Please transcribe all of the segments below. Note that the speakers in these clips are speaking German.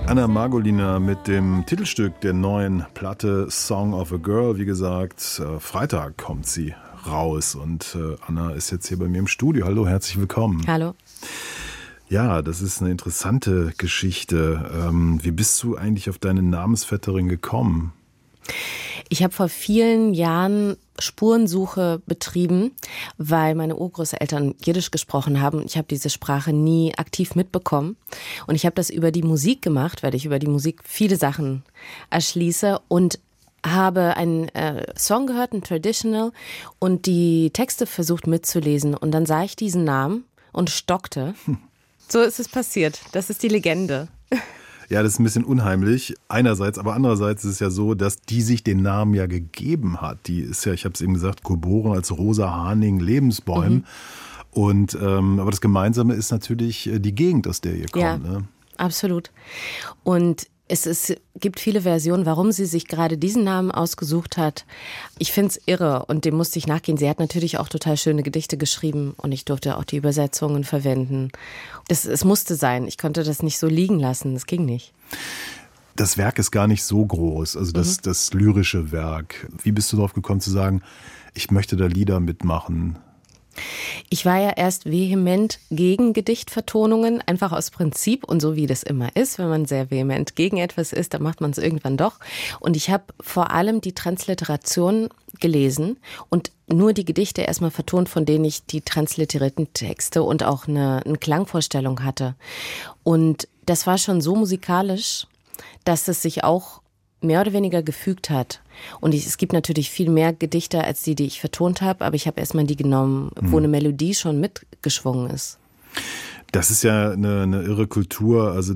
Anna Margolina mit dem Titelstück der neuen Platte Song of a Girl. Wie gesagt, Freitag kommt sie raus und Anna ist jetzt hier bei mir im Studio. Hallo, herzlich willkommen. Hallo. Ja, das ist eine interessante Geschichte. Wie bist du eigentlich auf deine Namensvetterin gekommen? Ich habe vor vielen Jahren Spurensuche betrieben, weil meine Urgroßeltern Jiddisch gesprochen haben. Ich habe diese Sprache nie aktiv mitbekommen. Und ich habe das über die Musik gemacht, weil ich über die Musik viele Sachen erschließe und habe einen Song gehört, ein Traditional, und die Texte versucht mitzulesen. Und dann sah ich diesen Namen und stockte. So ist es passiert. Das ist die Legende. Ja, das ist ein bisschen unheimlich. Einerseits, aber andererseits ist es ja so, dass die sich den Namen ja gegeben hat. Die ist ja, ich habe es eben gesagt, geboren als Rosa Haning Lebensbäum. Und aber das Gemeinsame ist natürlich die Gegend, aus der ihr kommt. Ja, ne? Absolut. Und es gibt viele Versionen, warum sie sich gerade diesen Namen ausgesucht hat. Ich finde es irre und dem musste ich nachgehen. Sie hat natürlich auch total schöne Gedichte geschrieben und ich durfte auch die Übersetzungen verwenden. Es musste sein. Ich konnte das nicht so liegen lassen. Das ging nicht. Das Werk ist gar nicht so groß, also das lyrische Werk. Wie bist du darauf gekommen zu sagen, ich möchte da Lieder mitmachen? Ich war ja erst vehement gegen Gedichtvertonungen, einfach aus Prinzip und so wie das immer ist, wenn man sehr vehement gegen etwas ist, dann macht man es irgendwann doch. Und ich habe vor allem die Transliteration gelesen und nur die Gedichte erstmal vertont, von denen ich die transliterierten Texte und auch eine Klangvorstellung hatte. Und das war schon so musikalisch, dass es sich auch mehr oder weniger gefügt hat. Und es gibt natürlich viel mehr Gedichte als die ich vertont habe, aber ich habe erstmal die genommen, wo eine Melodie schon mitgeschwungen ist. Das ist ja eine irre Kultur, also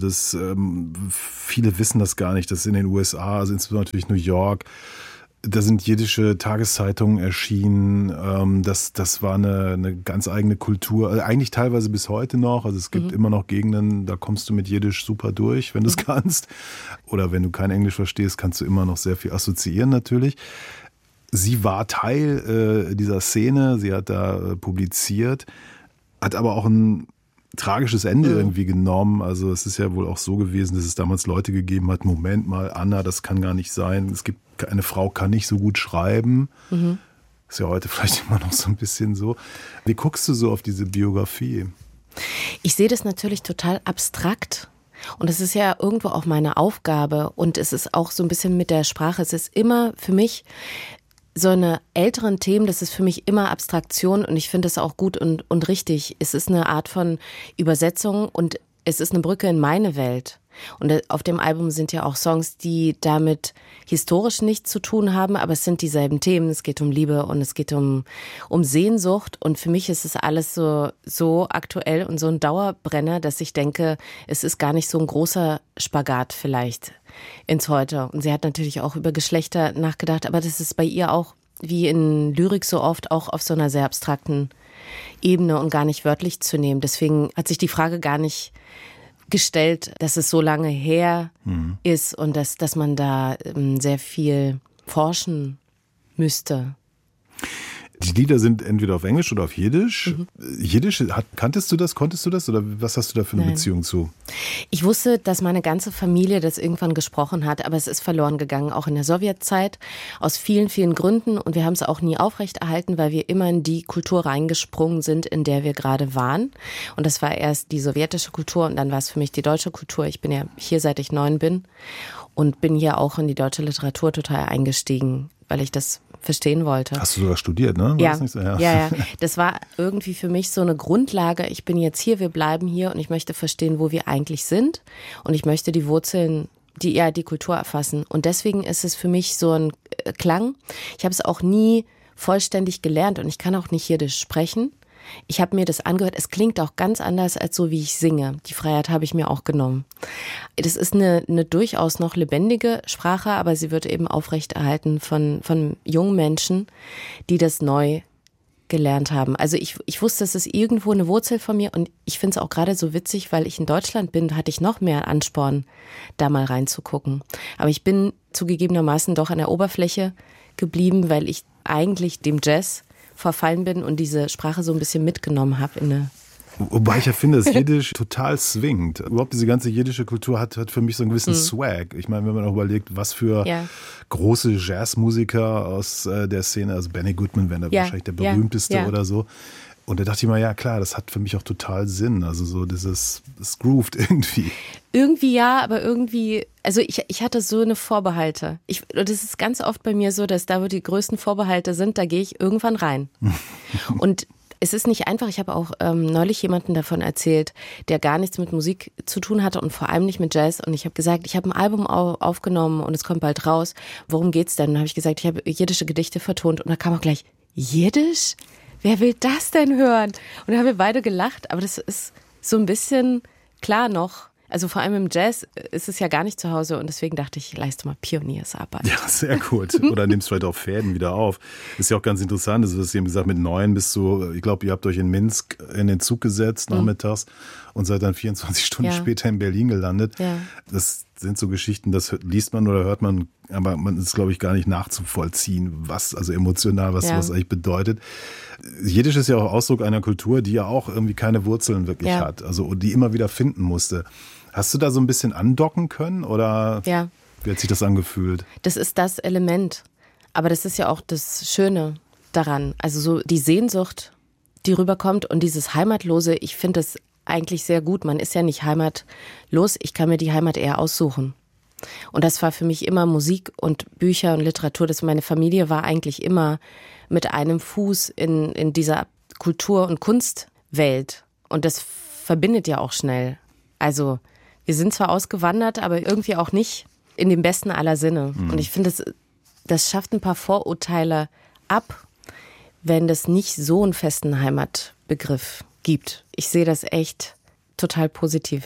viele wissen das gar nicht, dass in den USA, also insbesondere natürlich New York, da sind jiddische Tageszeitungen erschienen, das war eine ganz eigene Kultur, also eigentlich teilweise bis heute noch, also es gibt immer noch Gegenden, da kommst du mit Jiddisch super durch, wenn du es kannst, oder wenn du kein Englisch verstehst, kannst du immer noch sehr viel assoziieren natürlich. Sie war Teil dieser Szene, sie hat da publiziert, hat aber auch ein tragisches Ende irgendwie genommen. Also es ist ja wohl auch so gewesen, dass es damals Leute gegeben hat, Moment mal, Anna, das kann gar nicht sein. Eine Frau kann nicht so gut schreiben. Ist ja heute vielleicht immer noch so ein bisschen so. Wie guckst du so auf diese Biografie? Ich sehe das natürlich total abstrakt. Und es ist ja irgendwo auch meine Aufgabe. Und es ist auch so ein bisschen mit der Sprache. Es ist immer für mich so eine älteren Themen, das ist für mich immer Abstraktion und ich finde das auch gut und richtig. Es ist eine Art von Übersetzung und es ist eine Brücke in meine Welt. Und auf dem Album sind ja auch Songs, die damit historisch nichts zu tun haben, aber es sind dieselben Themen. Es geht um Liebe und es geht um Sehnsucht. Und für mich ist es alles so aktuell und so ein Dauerbrenner, dass ich denke, es ist gar nicht so ein großer Spagat vielleicht ins Heute. Und sie hat natürlich auch über Geschlechter nachgedacht, aber das ist bei ihr auch, wie in Lyrik so oft, auch auf so einer sehr abstrakten Ebene und gar nicht wörtlich zu nehmen. Deswegen hat sich die Frage gar nicht gestellt, dass es so lange her ist und dass man da sehr viel forschen müsste. Die Lieder sind entweder auf Englisch oder auf Jiddisch. Jiddisch, kanntest du das, konntest du das oder was hast du da für eine Beziehung zu? Ich wusste, dass meine ganze Familie das irgendwann gesprochen hat, aber es ist verloren gegangen, auch in der Sowjetzeit, aus vielen, vielen Gründen und wir haben es auch nie aufrechterhalten, weil wir immer in die Kultur reingesprungen sind, in der wir gerade waren und das war erst die sowjetische Kultur und dann war es für mich die deutsche Kultur. Ich bin ja hier, seit ich 9 bin und bin hier auch in die deutsche Literatur total eingestiegen, weil ich das verstehen wollte. Hast du sogar studiert, ne? War ja. Das nicht so? Ja. Das war irgendwie für mich so eine Grundlage. Ich bin jetzt hier, wir bleiben hier und ich möchte verstehen, wo wir eigentlich sind. Und ich möchte die Wurzeln, die Kultur erfassen. Und deswegen ist es für mich so ein Klang. Ich habe es auch nie vollständig gelernt und ich kann auch nicht Jiddisch sprechen. Ich habe mir das angehört, es klingt auch ganz anders als so, wie ich singe. Die Freiheit habe ich mir auch genommen. Das ist eine durchaus noch lebendige Sprache, aber sie wird eben aufrechterhalten von jungen Menschen, die das neu gelernt haben. Also ich wusste, es ist irgendwo eine Wurzel von mir und ich finde es auch gerade so witzig, weil ich in Deutschland bin, hatte ich noch mehr Ansporn, da mal reinzugucken. Aber ich bin zugegebenermaßen doch an der Oberfläche geblieben, weil ich eigentlich dem Jazz verfallen bin und diese Sprache so ein bisschen mitgenommen habe in eine Wobei ich ja finde, dass Jiddisch total swingt. Überhaupt diese ganze jiddische Kultur hat für mich so einen gewissen Swag. Ich meine, wenn man auch überlegt, was für große Jazzmusiker aus der Szene, also Benny Goodman wäre wahrscheinlich der berühmteste oder so. Und da dachte ich mir, ja klar, das hat für mich auch total Sinn. Also so das grooved irgendwie. Irgendwie ja, aber irgendwie, also ich hatte so eine Vorbehalte. Das ist ganz oft bei mir so, dass da, wo die größten Vorbehalte sind, da gehe ich irgendwann rein. Und es ist nicht einfach. Ich habe auch neulich jemanden davon erzählt, der gar nichts mit Musik zu tun hatte und vor allem nicht mit Jazz. Und ich habe gesagt, ich habe ein Album aufgenommen und es kommt bald raus. Worum geht's denn? Und dann habe ich gesagt, ich habe jiddische Gedichte vertont. Und da kam auch gleich, Jiddisch? Wer will das denn hören? Und da haben wir beide gelacht. Aber das ist so ein bisschen klar noch. Also vor allem im Jazz ist es ja gar nicht zu Hause und deswegen dachte ich, leiste mal Pioniersarbeit. Ja, sehr gut. Oder nimmst vielleicht auch Fäden wieder auf. Ist ja auch ganz interessant. Also, du hast gesagt, mit 9 bist du, ich glaube, ihr habt euch in Minsk in den Zug gesetzt nachmittags und seid dann 24 Stunden später in Berlin gelandet. Ja. Das sind so Geschichten, das liest man oder hört man, aber man ist, glaube ich, gar nicht nachzuvollziehen, was, also emotional, was sowas eigentlich bedeutet. Jiddisch ist ja auch Ausdruck einer Kultur, die ja auch irgendwie keine Wurzeln wirklich hat, also die immer wieder finden musste. Hast du da so ein bisschen andocken können oder wie hat sich das angefühlt? Das ist das Element, aber das ist ja auch das Schöne daran. Also so die Sehnsucht, die rüberkommt und dieses Heimatlose, ich finde das eigentlich sehr gut. Man ist ja nicht heimatlos, ich kann mir die Heimat eher aussuchen. Und das war für mich immer Musik und Bücher und Literatur. Meine Familie war eigentlich immer mit einem Fuß in dieser Kultur- und Kunstwelt. Und das verbindet ja auch schnell. Also wir sind zwar ausgewandert, aber irgendwie auch nicht in dem besten aller Sinne. Und ich finde, das schafft ein paar Vorurteile ab, wenn das nicht so einen festen Heimatbegriff gibt. Ich sehe das echt total positiv.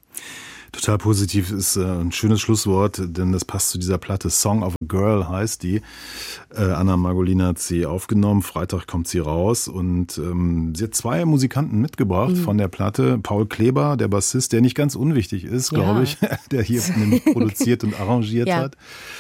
Total positiv ist ein schönes Schlusswort, denn das passt zu dieser Platte. Song of a Girl heißt die. Anna Margolina hat sie aufgenommen. Freitag kommt sie raus und sie hat 2 Musikanten mitgebracht von der Platte. Paul Kleber, der Bassist, der nicht ganz unwichtig ist, glaube ich, der hier nämlich produziert und arrangiert hat.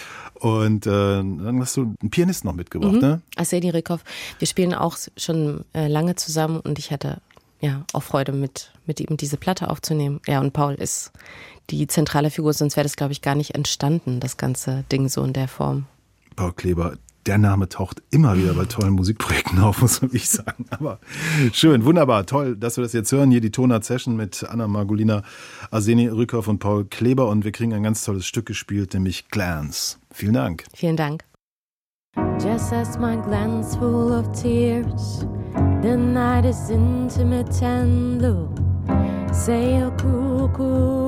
Und dann hast du einen Pianisten noch mitgebracht, ne? Arseni Rykov. Wir spielen auch schon lange zusammen und ich hatte auch Freude mit ihm diese Platte aufzunehmen. Ja, und Paul ist die zentrale Figur, sonst wäre das, glaube ich, gar nicht entstanden, das ganze Ding so in der Form. Paul Kleber, der Name taucht immer wieder bei tollen Musikprojekten auf, muss ich sagen. Aber schön, wunderbar, toll, dass wir das jetzt hören. Hier die Tonart Session mit Anna Margolina, Arseni Rykov und Paul Kleber. Und wir kriegen ein ganz tolles Stück gespielt, nämlich Glance. Vielen Dank. Vielen Dank. Just as my glance full of tears, the night is intimate and low. Say a cuckoo